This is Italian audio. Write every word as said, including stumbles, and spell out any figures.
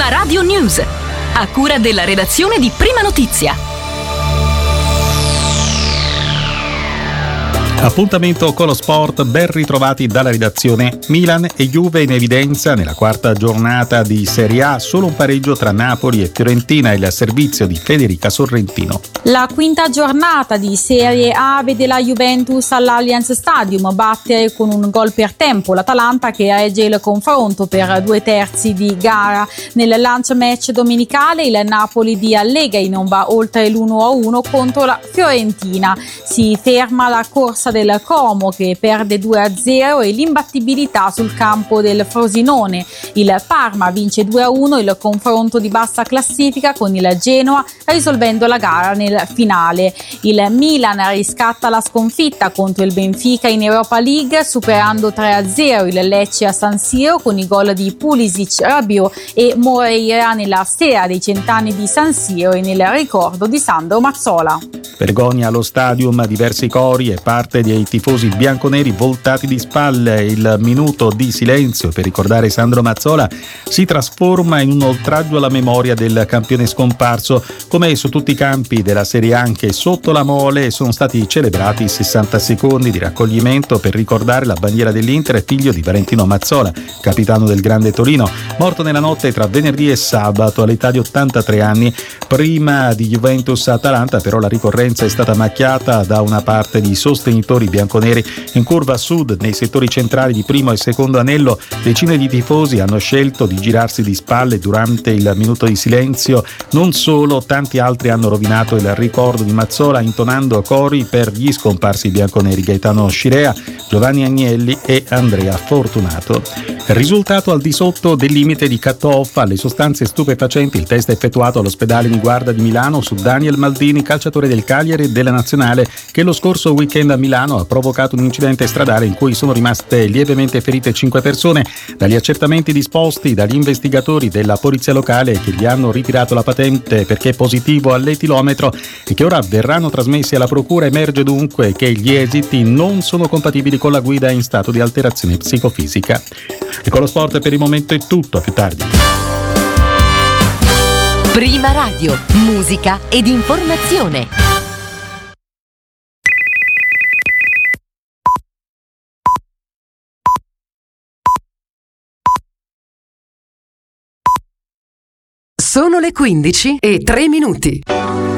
Prima Radio News, a cura della redazione di Prima Notizia. Appuntamento con lo sport, ben ritrovati dalla redazione. Milan e Juve in evidenza nella quarta giornata di Serie A, solo un pareggio tra Napoli e Fiorentina, il servizio di Federica Sorrentino. La quinta giornata di Serie A vede la Juventus all'Allianz Stadium battere con un gol per tempo l'Atalanta, che regge il confronto per due terzi di gara. Nel lunch match domenicale il Napoli di Allegri non va oltre l'uno a uno contro la Fiorentina. Si ferma la corsa del Como, che perde due a zero, e l'imbattibilità sul campo del Frosinone. Il Parma vince due a uno il confronto di bassa classifica con il Genoa, risolvendo la gara nel finale. Il Milan riscatta la sconfitta contro il Benfica in Europa League, superando tre a zero il Lecce a San Siro con i gol di Pulisic, Rabiot e Moreira nella sera dei cent'anni di San Siro e nel ricordo di Sandro Mazzola. Vergogna allo stadium, diversi cori e parte dei tifosi bianconeri voltati di spalle. Il minuto di silenzio per ricordare Sandro Mazzola si trasforma in un oltraggio alla memoria del campione scomparso. Come su tutti i campi della Serie A, anche sotto la Mole sono stati celebrati sessanta secondi di raccoglimento per ricordare la bandiera dell'Inter, figlio di Valentino Mazzola, capitano del Grande Torino, morto nella notte tra venerdì e sabato all'età di ottantatré anni. Prima di Juventus-Atalanta però la ricorrenza è stata macchiata da una parte di sostenitori bianconeri. In curva sud, nei settori centrali di primo e secondo anello, decine di tifosi hanno scelto di girarsi di spalle durante il minuto di silenzio. Non solo, tanti altri hanno rovinato il ricordo di Mazzola intonando cori per gli scomparsi bianconeri: Gaetano Scirea, Giovanni Agnelli e Andrea Fortunato. Risultato al di sotto del limite di cut-off alle sostanze stupefacenti. Il test effettuato all'ospedale Niguarda di Milano su Daniel Maldini, calciatore del Cagliari e della Nazionale, che lo scorso weekend a Milano ha provocato un incidente stradale in cui sono rimaste lievemente ferite cinque persone. Dagli accertamenti disposti dagli investigatori della polizia locale, che gli hanno ritirato la patente perché è positivo all'etilometro e che ora verranno trasmessi alla procura, emerge dunque che gli esiti non sono compatibili con la guida in stato di alterazione psicofisica. E con lo sport per il momento è tutto, a più tardi. Prima Radio, musica ed informazione. Sono le quindici e tre minuti.